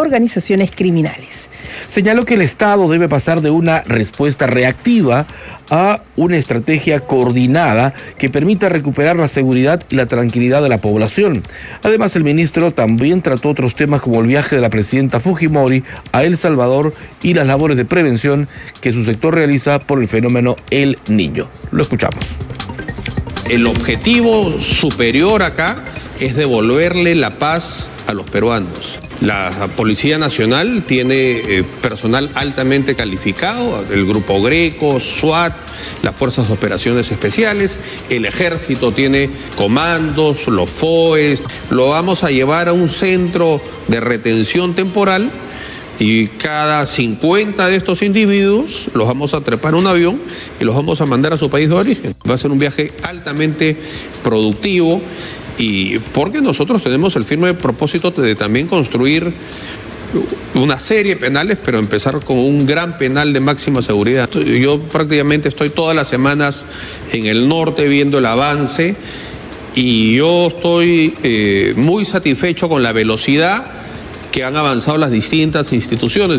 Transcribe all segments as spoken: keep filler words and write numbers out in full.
organizaciones criminales. Señaló que el Estado debe pasar de una respuesta reactiva a una estrategia coordinada que permita recuperar la seguridad y la tranquilidad de la población. Además, el ministro también trató otros temas como el viaje de la presidenta Fujimori a El Salvador y las labores de prevención que su sector realiza por el fenómeno El Niño. Lo escuchamos. El objetivo superior acá es devolverle la paz a los peruanos. La Policía Nacional tiene eh, personal altamente calificado, el Grupo Greco, SWAT, las Fuerzas de Operaciones Especiales, el Ejército tiene comandos, los F O Es. Lo vamos a llevar a un centro de retención temporal y cada cincuenta de estos individuos los vamos a trepar en un avión y los vamos a mandar a su país de origen. Va a ser un viaje altamente productivo. Y porque nosotros tenemos el firme propósito de también construir una serie de penales, pero empezar con un gran penal de máxima seguridad. Yo prácticamente estoy todas las semanas en el norte viendo el avance y yo estoy eh, muy satisfecho con la velocidad que han avanzado las distintas instituciones.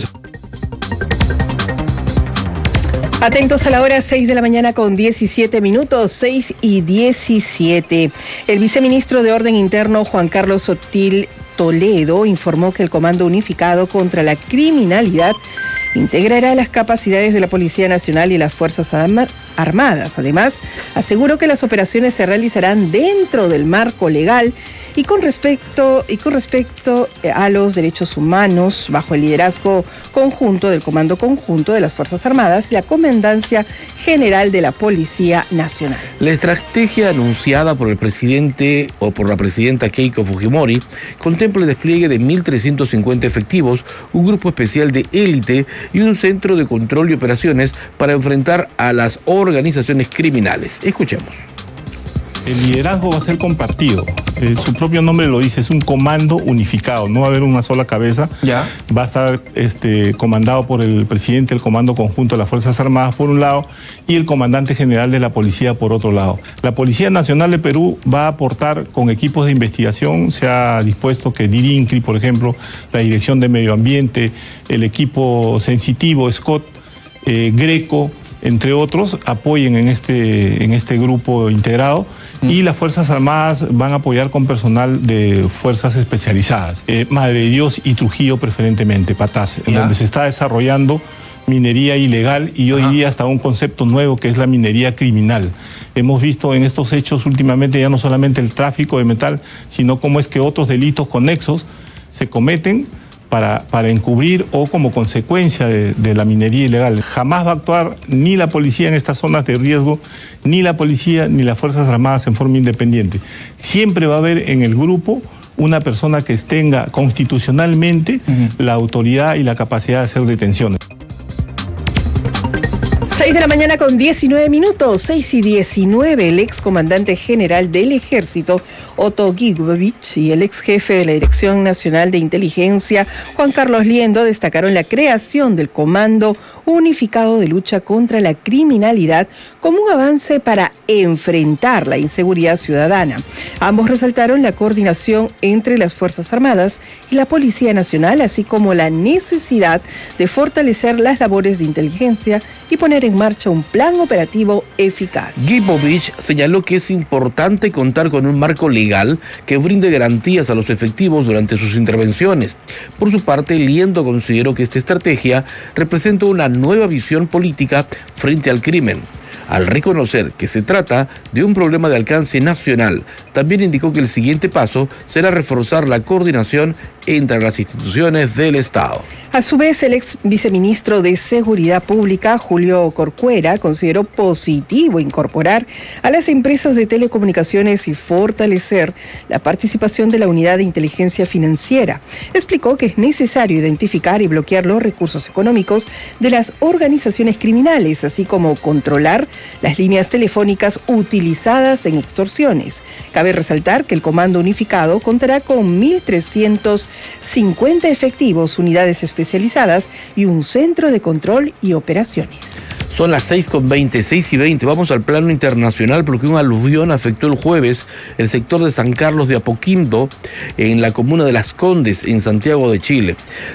Atentos a la hora seis de la mañana con diecisiete minutos, seis y diecisiete. El viceministro de Orden Interno, Juan Carlos Sotil Toledo, informó que el Comando Unificado contra la Criminalidad integrará las capacidades de la Policía Nacional y las Fuerzas Armadas. Además, aseguró que las operaciones se realizarán dentro del marco legal y con respecto, y con respecto a los derechos humanos, bajo el liderazgo conjunto del Comando Conjunto de las Fuerzas Armadas y la Comandancia General de la Policía Nacional. La estrategia anunciada por el presidente o por la presidenta Keiko Fujimori contempla el despliegue de mil trescientos cincuenta efectivos, un grupo especial de élite y un centro de control y operaciones para enfrentar a las organizaciones criminales. Escuchemos. El liderazgo va a ser compartido. Eh, su propio nombre lo dice, es un comando unificado. No va a haber una sola cabeza. Ya. Va a estar este, comandado por el presidente del Comando Conjunto de las Fuerzas Armadas por un lado y el comandante general de la policía por otro lado. La Policía Nacional de Perú va a aportar con equipos de investigación. Se ha dispuesto que DIRINCRI, por ejemplo, la Dirección de Medio Ambiente, el equipo sensitivo, SCOT, eh, Greco, entre otros, apoyen en este, en este grupo integrado. Y las Fuerzas Armadas van a apoyar con personal de fuerzas especializadas. Eh, Madre de Dios y Trujillo preferentemente, Patás, en donde se está desarrollando minería ilegal y yo diría hasta un concepto nuevo que es la minería criminal. Hemos visto en estos hechos últimamente ya no solamente el tráfico de metal, sino cómo es que otros delitos conexos se cometen Para, para encubrir o como consecuencia de, de la minería ilegal. Jamás va a actuar ni la policía en estas zonas de riesgo, ni la policía ni las Fuerzas Armadas en forma independiente. Siempre va a haber en el grupo una persona que tenga constitucionalmente uh-huh. la autoridad y la capacidad de hacer detenciones. seis de la mañana con diecinueve minutos, seis y diecinueve, el ex comandante general del Ejército, Otto Gigovich, y el ex jefe de la Dirección Nacional de Inteligencia, Juan Carlos Liendo, destacaron la creación del Comando Unificado de Lucha contra la Criminalidad como un avance para enfrentar la inseguridad ciudadana. Ambos resaltaron la coordinación entre las Fuerzas Armadas y la Policía Nacional, así como la necesidad de fortalecer las labores de inteligencia y poner en marcha un plan operativo eficaz. Gigovich señaló que es importante contar con un marco legal que brinde garantías a los efectivos durante sus intervenciones. Por su parte, Liendo consideró que esta estrategia representa una nueva visión política frente al crimen. Al reconocer que se trata de un problema de alcance nacional, también indicó que el siguiente paso será reforzar la coordinación entre las instituciones del Estado. A su vez, el ex viceministro de Seguridad Pública, Julio Corcuera, consideró positivo incorporar a las empresas de telecomunicaciones y fortalecer la participación de la Unidad de Inteligencia Financiera. Explicó que es necesario identificar y bloquear los recursos económicos de las organizaciones criminales, así como controlar las líneas telefónicas utilizadas en extorsiones. Cabe resaltar que el Comando Unificado contará con mil trescientos cincuenta efectivos, unidades especializadas y un centro de control y operaciones. Son las seis con veinte, seis y veinte. Vamos al plano internacional porque un aluvión afectó el jueves el sector de San Carlos de Apoquindo en la comuna de Las Condes, en Santiago de Chile.